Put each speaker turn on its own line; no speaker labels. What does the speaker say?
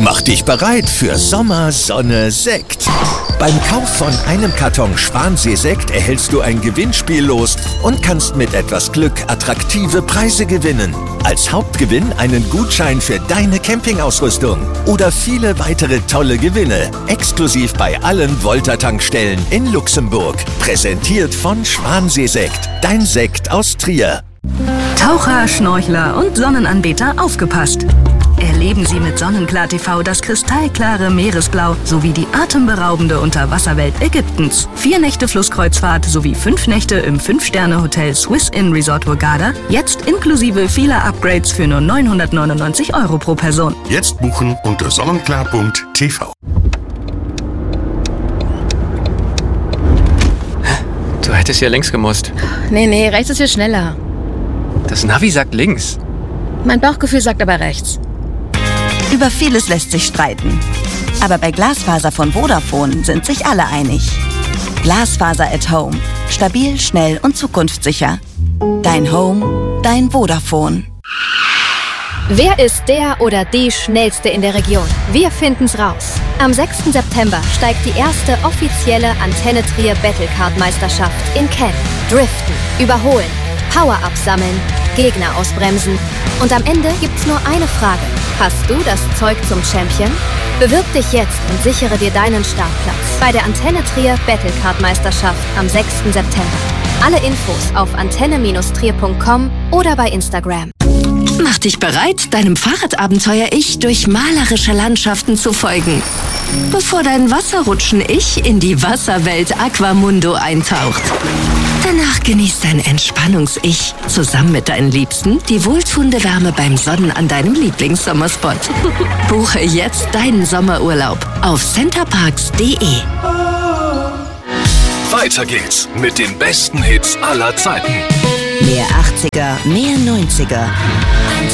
Mach dich bereit für Sommer, Sonne, Sekt. Beim Kauf von einem Karton Schwansee-Sekt erhältst du ein Gewinnspiel los und kannst mit etwas Glück attraktive Preise gewinnen. Als Hauptgewinn einen Gutschein für deine Campingausrüstung oder viele weitere tolle Gewinne. Exklusiv bei allen Volta-Tankstellen in Luxemburg. Präsentiert von Schwansee-Sekt, dein Sekt aus Trier.
Taucher, Schnorchler und Sonnenanbeter, aufgepasst! Erleben Sie mit Sonnenklar TV das kristallklare Meeresblau sowie die atemberaubende Unterwasserwelt Ägyptens. 4 Nächte Flusskreuzfahrt sowie 5 Nächte im 5-Sterne-Hotel Swiss Inn Resort Hurghada. Jetzt inklusive vieler Upgrades für nur 999 € pro Person.
Jetzt buchen unter sonnenklar.tv.
Du hättest ja links gemusst.
Nee, rechts ist hier schneller.
Das Navi sagt links.
Mein Bauchgefühl sagt aber rechts.
Über vieles lässt sich streiten. Aber bei Glasfaser von Vodafone sind sich alle einig. Glasfaser at Home. Stabil, schnell und zukunftssicher. Dein Home, dein Vodafone.
Wer ist der oder die Schnellste in der Region? Wir finden's raus. Am 6. September steigt die erste offizielle Antenne Trier Battlecard-Meisterschaft in Cannes. Driften, überholen, Power-Ups sammeln, Gegner ausbremsen. Und am Ende gibt's nur eine Frage. Hast du das Zeug zum Champion? Bewirb dich jetzt und sichere dir deinen Startplatz bei der Antenne Trier Battlecard-Meisterschaft am 6. September. Alle Infos auf antenne-trier.com oder bei Instagram.
Mach dich bereit, deinem Fahrradabenteuer-Ich durch malerische Landschaften zu folgen. Bevor dein Wasserrutschen-Ich in die Wasserwelt Aquamundo eintaucht. Danach genießt dein Entspannungs-Ich zusammen mit deinen Liebsten die wohltuende Wärme beim Sonnen an deinem Lieblingssommerspot. Buche jetzt deinen Sommerurlaub auf centerparks.de.
Weiter geht's mit den besten Hits aller Zeiten.
Mehr 80er, mehr 90er.